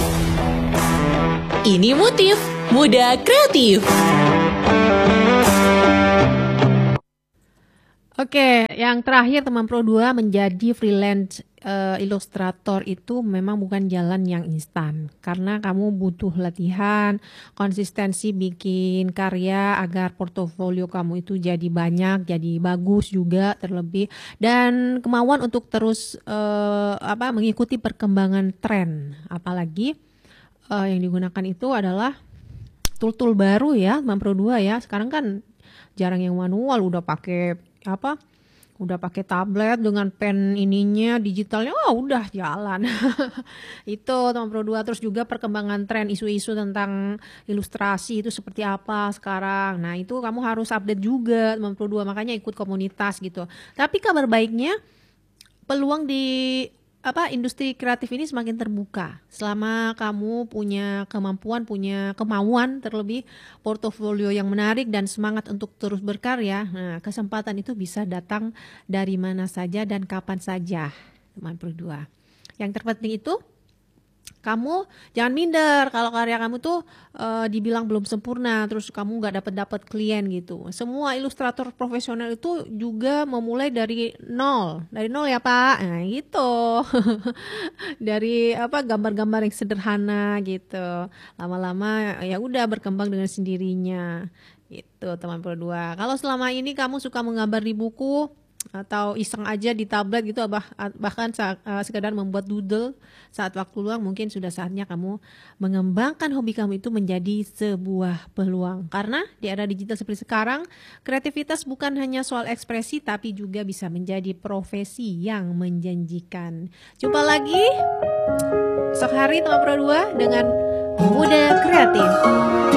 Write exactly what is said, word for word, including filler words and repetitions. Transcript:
Ini Motif Muda Kreatif. Oke, yang terakhir teman Pro dua, menjadi freelance uh, ilustrator itu memang bukan jalan yang instan. Karena kamu butuh latihan, konsistensi bikin karya agar portofolio kamu itu jadi banyak, jadi bagus juga terlebih. Dan kemauan untuk terus uh, apa mengikuti perkembangan tren. Apalagi uh, yang digunakan itu adalah tool-tool baru ya, teman Pro dua ya. Sekarang kan jarang yang manual, udah pakai apa udah pakai tablet dengan pen ininya digitalnya, oh udah jalan. Itu teman Pro dua. Terus juga perkembangan tren isu-isu tentang ilustrasi itu seperti apa sekarang. Nah itu kamu harus update juga teman Pro dua, makanya ikut komunitas gitu. Tapi kabar baiknya, peluang di apa industri kreatif ini semakin terbuka selama kamu punya kemampuan, punya kemauan, terlebih portofolio yang menarik dan semangat untuk terus berkarya. Nah, kesempatan itu bisa datang dari mana saja dan kapan saja, teman Pro dua. Yang terpenting itu kamu jangan minder kalau karya kamu tuh e, dibilang belum sempurna, terus kamu nggak dapat dapat klien gitu. Semua ilustrator profesional itu juga memulai dari nol, dari nol ya Pak. Nah gitu, dari apa gambar-gambar yang sederhana gitu. Lama-lama ya udah berkembang dengan sendirinya. Gitu teman Pro dua. Kalau selama ini kamu suka menggambar di buku atau iseng aja di tablet gitu, bah, bahkan saat, uh, sekadar membuat doodle saat waktu luang, mungkin sudah saatnya kamu mengembangkan hobi kamu itu menjadi sebuah peluang. Karena di era digital seperti sekarang, kreativitas bukan hanya soal ekspresi tapi juga bisa menjadi profesi yang menjanjikan. Jumpa lagi esok hari teman Pro dua dengan Muda Kreatif.